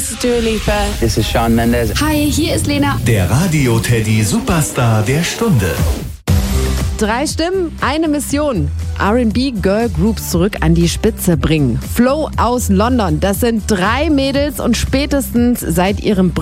this is Dua Lipa. This is Shawn Mendes. Hi, hier ist Lena. Der Radio-Teddy Superstar der Stunde. 3 Stimmen, eine Mission. R&B-Girl-Groups zurück an die Spitze bringen. Flo aus London, das sind 3 Mädels und spätestens seit ihrem